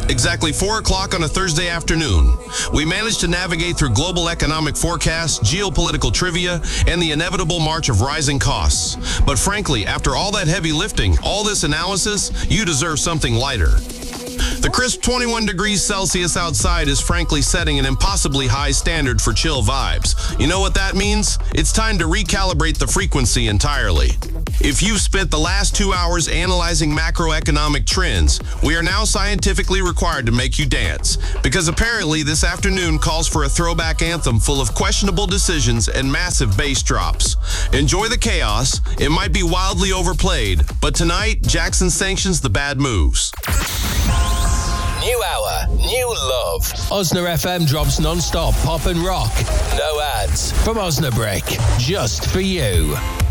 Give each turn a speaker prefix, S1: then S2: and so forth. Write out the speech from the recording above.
S1: exactly 4 o'clock on a Thursday afternoon. We managed to navigate through global economic forecasts, geopolitical trivia, and the inevitable march of rising costs. But frankly, after all that heavy lifting, all this analysis, you deserve something lighter. The crisp 21 degrees Celsius outside is frankly setting an impossibly high standard for chill vibes. You know what that means? It's time to recalibrate the frequency entirely. If you've spent the last 2 hours analyzing macroeconomic trends, we are now scientifically required to make you dance. Because apparently this afternoon calls for a throwback anthem full of questionable decisions and massive bass drops. Enjoy the chaos. It might be wildly overplayed, but tonight, Jackson sanctions the bad moves.
S2: New hour, new love. Osna FM drops non-stop pop and rock. No ads from Osnabrück, just for you.